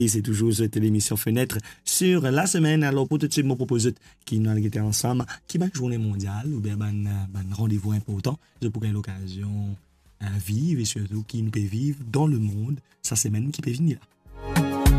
Et c'est toujours cette l'émission Fenêtre sur la semaine. Alors, pour tout de suite, je propose qui nous été ensemble, qui va journée mondiale ou bien un rendez-vous important. Je pourrais l'occasion vivre et surtout qui nous peut vivre dans le monde. Ça, c'est même qui peut venir là.